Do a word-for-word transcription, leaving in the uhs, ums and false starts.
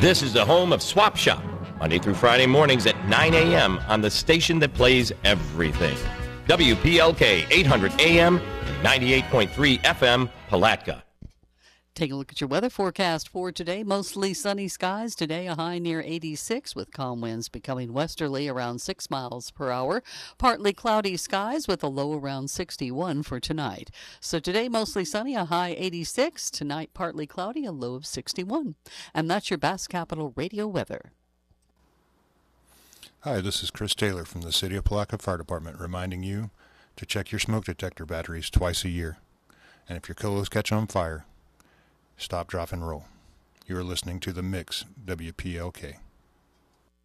This is the home of Swap Shop, Monday through Friday mornings at nine a.m. on the station that plays everything. W P L K eight hundred A M, ninety-eight point three F M, Palatka. Take a look at your weather forecast for today. Mostly sunny skies. Today, a high near eighty-six with calm winds becoming westerly around six miles per hour. Partly cloudy skies with a low around sixty-one for tonight. So today, mostly sunny, a high eighty-six. Tonight, partly cloudy, a low of sixty-one. And that's your Bass Capital Radio weather. Hi, this is Chris Taylor from the City of Palatka Fire Department reminding you to check your smoke detector batteries twice a year. And if your colos catch on fire, stop, drop, and roll. You are listening to The Mix, W P L K.